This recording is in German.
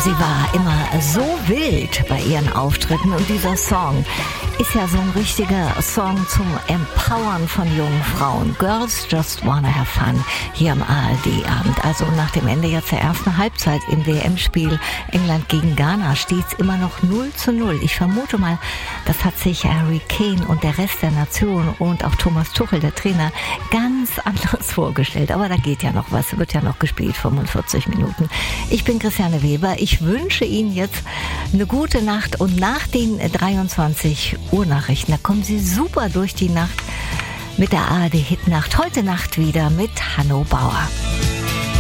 Sie war immer so wild bei ihren Auftritten und dieser Song ist ja so ein richtiger Song zum Empowern von jungen Frauen. Girls Just Wanna Have Fun hier am ARD-Abend. Also nach dem Ende jetzt der ersten Halbzeit im WM-Spiel England gegen Ghana steht es immer noch 0:0. Ich vermute mal, das hat sich Harry Kane und der Rest der Nation und auch Thomas Tuchel, der Trainer, ganz anders vorgestellt. Aber da geht ja noch was, wird ja noch gespielt, 45 Minuten. Ich bin Christiane Weber. Ich wünsche Ihnen jetzt eine gute Nacht und nach den 23 Uhr Nachrichten, da kommen Sie super durch die Nacht mit der ARD Hitnacht. Heute Nacht wieder mit Hanno Bauer.